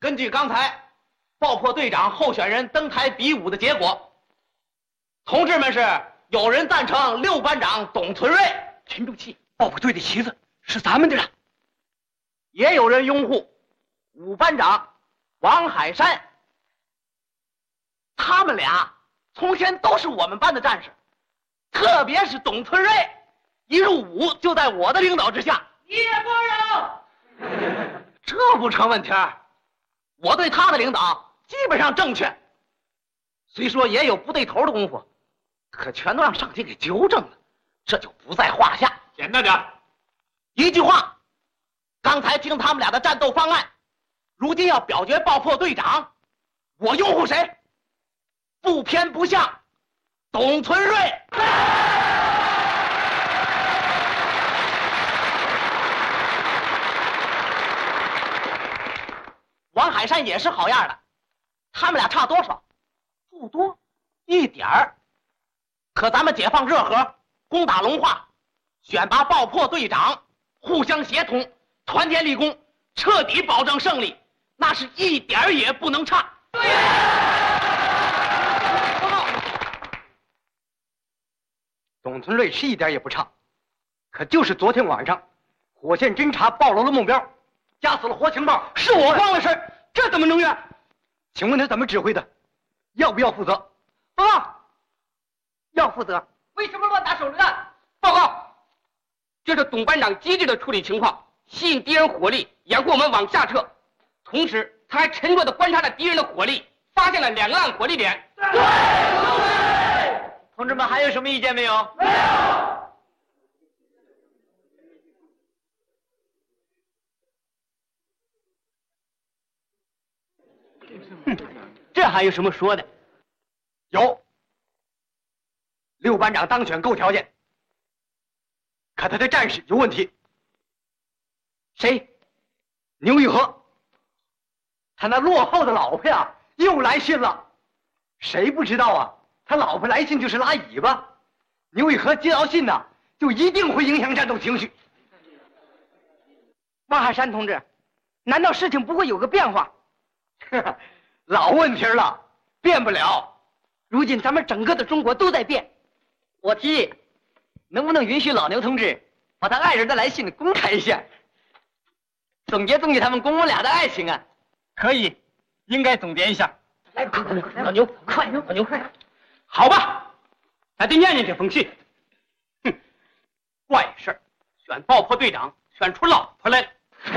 根据刚才爆破队长候选人登台比武的结果，同志们是有人赞成6班长董存瑞， 沉住气，爆破队的旗子是咱们的了。 也有人拥护5班长王海山。他们俩从前都是我们班的战士，特别是董存瑞，一入伍就在我的领导之下。 叶国荣， 这不成问题，我对他的领导基本上正确，虽说也有不对头的功夫，可全都让上级给纠正了，这就不在话下。 简单点， 一句话，刚才听他们俩的战斗方案，如今要表决爆破队长，我拥护谁？不偏不向，董存瑞。王海山也是好样的，他们俩差多少？不多，一点儿。可咱们解放热河，攻打龙化，选拔爆破队长，互相协同，团结立功，彻底保证胜利，那是一点儿也不能差。 对。 报告。 董存瑞是一点也不差，可就是昨天晚上，火线侦察暴露了目标，夹死了活情报，是我慌了事，这怎么能怨？请问他怎么指挥的？要不要负责？ 报告。要负责。为什么乱打手榴弹？报告。这是董班长机智的处理情况，吸引敌人火力，掩护我们往下撤。同时，他还沉着地观察着敌人的火力，发现了2个暗火力点。对。 同志们还有什么意见没有？ 没有。 这还有什么说的？有，6班长当选够条件，可他的战士有问题。谁？牛玉和。他那落后的老婆呀，又来信了。谁不知道啊？他老婆来信就是拉尾巴。牛玉和接到信呢，就一定会影响战斗情绪。 王海山同志，难道事情不会有个变化？ 老问题了，变不了。 如今咱们整个的中国都在变。 我提议，能不能允许老牛同志把他爱人的来信公开一下，总结总结他们公母俩的爱情啊？可以，应该总结一下。 来，老牛，快，老牛快！ 好吧，咱得念念这封信。哼，怪事儿，选爆破队长选出老婆来了。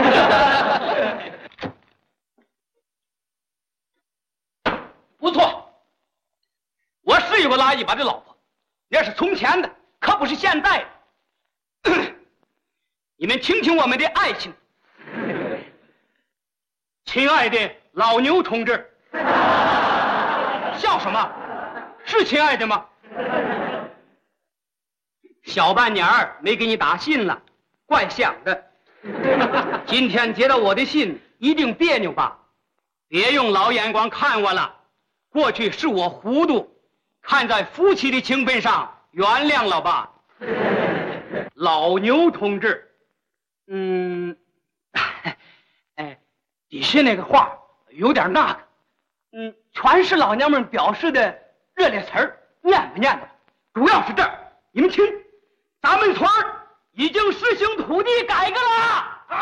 不错，我是有个拉一把的老婆，那是从前的，可不是现在的。你们听听我们的爱情，亲爱的老牛同志，笑什么？是亲爱的吗？小半年儿没给你打信了，怪想的。今天接到我的信，一定别扭吧？别用老眼光看我了。过去是我糊涂，看在夫妻的情分上，原谅了吧。老牛同志，底下那个话有点那个，全是老娘们表示的热烈词儿，念吧念吧。主要是这儿，你们听，咱们村已经实行土地改